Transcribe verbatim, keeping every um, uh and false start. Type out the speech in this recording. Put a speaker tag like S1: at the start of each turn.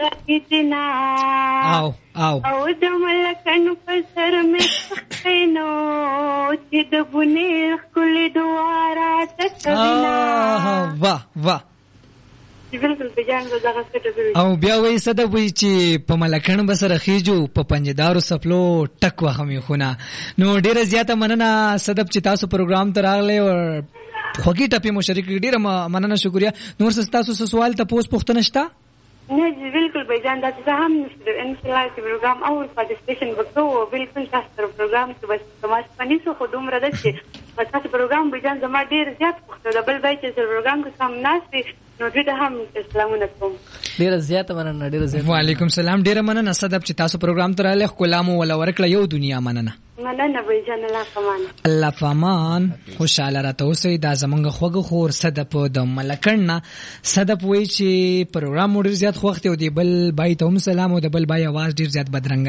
S1: کیتنا
S2: او او
S1: او د ملکانو په سر مې خینو چې د بونې خل دواره تکوینا
S2: واه واه
S1: بالکل په جان دغه څه
S2: او بیا وای صدف وای چې په ملکان بسره خېجو په پنجدارو سپلو ټک وخمې خونه نو ډیره زیاته مننه صدف چې تاسو پروګرام ته راغلی او خوږی ټپی مو شریک ډیره مننه شکریا نور تاسو سوال ته پوس پوښتنه شته
S1: نه بالکل به جان دا څه هم نشته ان شاء الله چې پروګرام او پارټیسیپیشن وکړو بالکل تاسو پروګرام ته بس سماج پني سو خو دومره ده چې تاسو پروګرام به جان زما ډیر زیات پوښتنه ډبل بای چې پروګرام کې سم ناشې نو دې ته هم اسلامونه کوم
S3: ډیر زیات مننه ډیر زیات
S2: وعلیکم السلام ډیر مننه صدف چې تاسو پروګرام ته راغلی کلامو ولا ورکړه یو دنیا مننه
S1: مننه به جان الله فمان
S2: الله فمان خوشاله راته اوسئ دا زمونږ خوږ خور صدف د ملکن صدف وای چې پروګرام ډیر زیات خوښ دی او دی بل بای ته هم سلام او د بل بای आवाज ډیر زیات بدرنګ